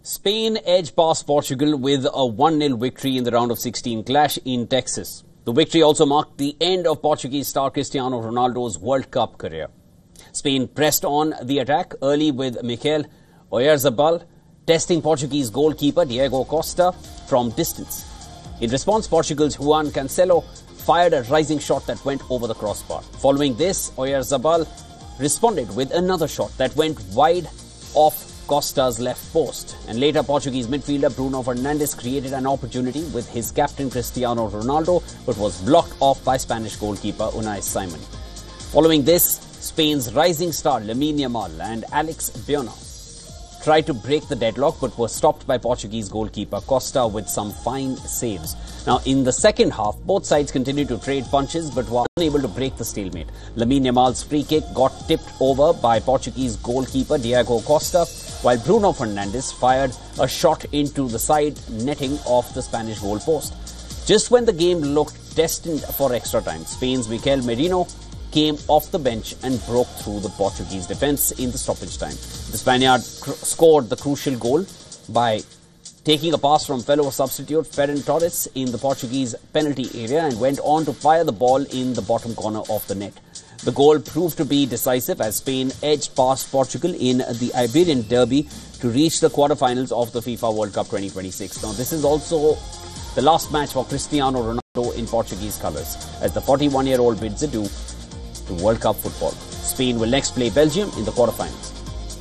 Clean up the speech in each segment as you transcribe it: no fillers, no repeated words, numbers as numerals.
Spain edged past Portugal with a 1-0 victory in the round of 16 clash in Texas. The victory also marked the end of Portuguese star Cristiano Ronaldo's World Cup career. Spain pressed on the attack early with Mikel Oyarzabal testing Portuguese goalkeeper Diego Costa from distance. In response, Portugal's Juan Cancelo fired a rising shot that went over the crossbar. Following this, Oyarzabal responded with another shot that went wide off Costa's left post, and later Portuguese midfielder Bruno Fernandes created an opportunity with his captain Cristiano Ronaldo, but was blocked off by Spanish goalkeeper Unai Simon. Following this, Spain's rising star Lamine Yamal and Alex Baena tried to break the deadlock but were stopped by Portuguese goalkeeper Costa with some fine saves. Now, in the second half, both sides continued to trade punches but were unable to break the stalemate. Lamine Yamal's free kick got tipped over by Portuguese goalkeeper Diego Costa, while Bruno Fernandes fired a shot into the side netting of the Spanish goal post. Just when the game looked destined for extra time, Spain's Mikel Merino came off the bench and broke through the Portuguese defence in the stoppage time. The Spaniard scored the crucial goal by taking a pass from fellow substitute Ferran Torres in the Portuguese penalty area and went on to fire the ball in the bottom corner of the net. The goal proved to be decisive as Spain edged past Portugal in the Iberian Derby to reach the quarterfinals of the FIFA World Cup 2026. Now, this is also the last match for Cristiano Ronaldo in Portuguese colours as the 41-year-old bids adieu to World Cup football. Spain will next play Belgium in the quarterfinals.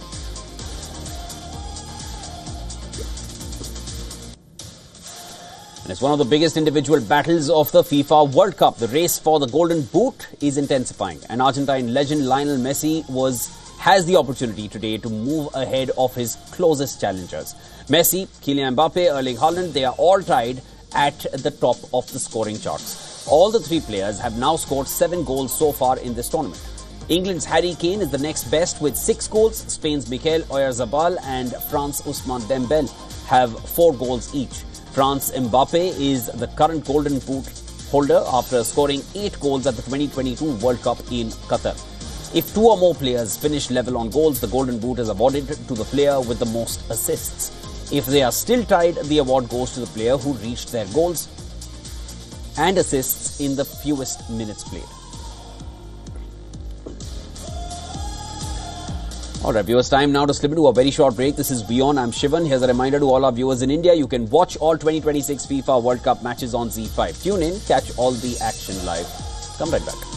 And it's one of the biggest individual battles of the FIFA World Cup. The race for the Golden Boot is intensifying, and Argentine legend Lionel Messi has the opportunity today to move ahead of his closest challengers. Messi, Kylian Mbappe, Erling Haaland, they are all tied at the top of the scoring charts. All the three players have now scored 7 goals so far in this tournament. England's Harry Kane is the next best with 6 goals. Spain's Mikel Oyarzabal and France Ousmane Dembele have 4 goals each. France Mbappe is the current Golden Boot holder after scoring 8 goals at the 2022 World Cup in Qatar. If 2 or more players finish level on goals, the Golden Boot is awarded to the player with the most assists. If they are still tied, the award goes to the player who reached their goals and assists in the fewest minutes played. Alright, viewers, time now to slip into a very short break. This is Beyond. I'm Shivan. Here's a reminder to all our viewers in India. You can watch all 2026 FIFA World Cup matches on ZEE5. Tune in, catch all the action live. Come right back.